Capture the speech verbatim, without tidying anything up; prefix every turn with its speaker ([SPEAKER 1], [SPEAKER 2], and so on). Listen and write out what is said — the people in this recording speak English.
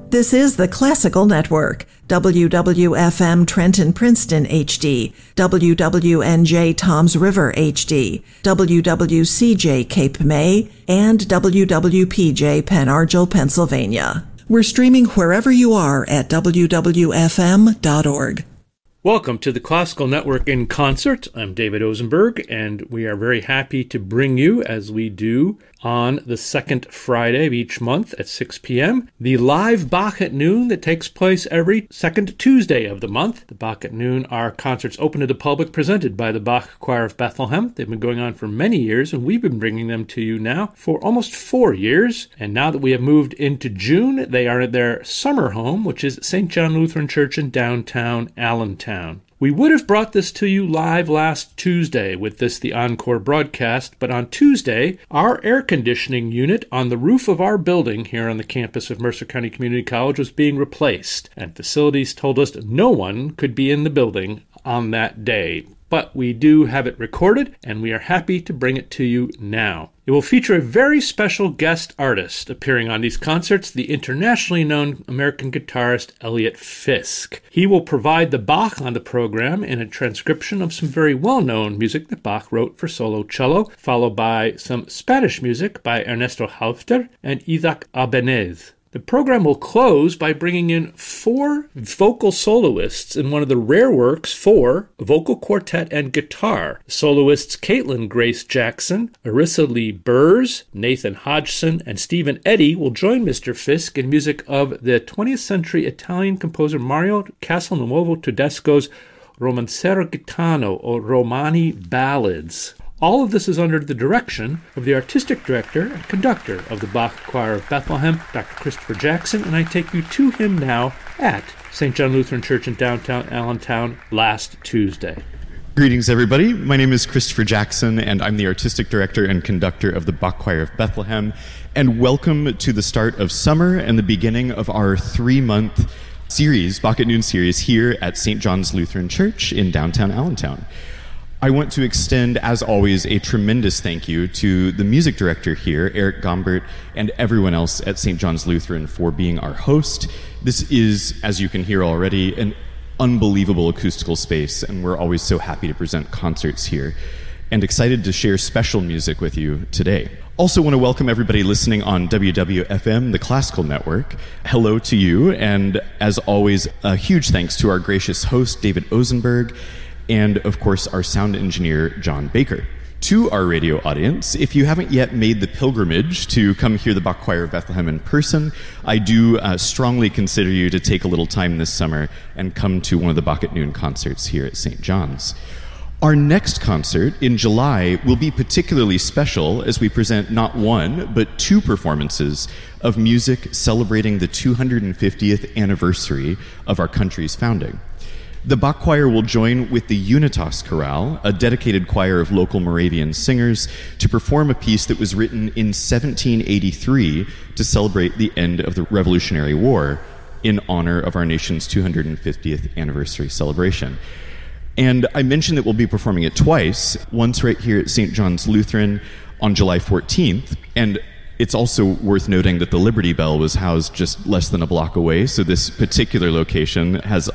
[SPEAKER 1] This is the Classical Network, W W F M Trenton Princeton H D, W W N J Toms River H D, W W C J Cape May, and W W P J Pen Argyl, Pennsylvania. We're streaming wherever you are at w w f m dot org.
[SPEAKER 2] Welcome to the Classical Network in Concert. I'm David Osenberg, and we are very happy to bring you, as we do on the second Friday of each month at six p.m., the live Bach at Noon that takes place every second Tuesday of the month. The Bach at Noon are concerts open to the public presented by the Bach Choir of Bethlehem. They've been going on for many years, and we've been bringing them to you now for almost four years. And now that we have moved into June, they are at their summer home, which is Saint John Lutheran Church in downtown Allentown. We would have brought this to you live last Tuesday with this, the encore broadcast, but on Tuesday, our air conditioning unit on the roof of our building here on the campus of Mercer County Community College was being replaced, and facilities told us no one could be in the building on that day. But we do have it recorded, and we are happy to bring it to you now. It will feature a very special guest artist appearing on these concerts, the internationally known American guitarist Elliot Fisk. He will provide the Bach on the program in a transcription of some very well-known music that Bach wrote for solo cello, followed by some Spanish music by Ernesto Halffter and Isaac Albéniz. The program will close by bringing in four vocal soloists in one of the rare works for vocal quartet and guitar. Soloists Caitlin Grace Jackson, Arissa Lee Burrs, Nathan Hodgson, and Stephen Eddy will join Mister Fisk in music of the twentieth century Italian composer Mario Castelnuovo Tedesco's Romancero Gitano, or Romani Ballads. All of this is under the direction of the artistic director and conductor of the Bach Choir of Bethlehem, Doctor Christopher Jackson, and I take you to him now at Saint John Lutheran Church in downtown Allentown last Tuesday.
[SPEAKER 3] Greetings, everybody. My name is Christopher Jackson, and I'm the artistic director and conductor of the Bach Choir of Bethlehem. And welcome to the start of summer and the beginning of our three-month series, Bach at Noon series, here at Saint John's Lutheran Church in downtown Allentown. I want to extend, as always, a tremendous thank you to the music director here, Eric Gombert, and everyone else at Saint John's Lutheran for being our host. This is, as you can hear already, an unbelievable acoustical space, and we're always so happy to present concerts here, and excited to share special music with you today. Also want to welcome everybody listening on W W F M, the Classical Network. Hello to you, and as always, a huge thanks to our gracious host, David Osenberg, and, of course, our sound engineer, John Baker. To our radio audience, if you haven't yet made the pilgrimage to come hear the Bach Choir of Bethlehem in person, I do uh, strongly consider you to take a little time this summer and come to one of the Bach at Noon concerts here at Saint John's. Our next concert in July will be particularly special as we present not one, but two performances of music celebrating the two hundred fiftieth anniversary of our country's founding. The Bach Choir will join with the Unitas Chorale, a dedicated choir of local Moravian singers, to perform a piece that was written in seventeen eighty-three to celebrate the end of the Revolutionary War in honor of our nation's two hundred fiftieth anniversary celebration. And I mentioned that we'll be performing it twice, once right here at Saint John's Lutheran on July fourteenth, and it's also worth noting that the Liberty Bell was housed just less than a block away, so this particular location has